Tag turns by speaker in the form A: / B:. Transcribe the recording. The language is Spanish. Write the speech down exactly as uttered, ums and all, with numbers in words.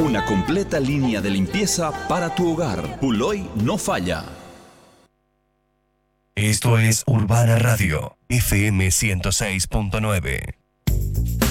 A: Una completa línea de limpieza para tu hogar. Puloy no falla.
B: Esto es Urbana Radio, F M ciento seis punto nueve.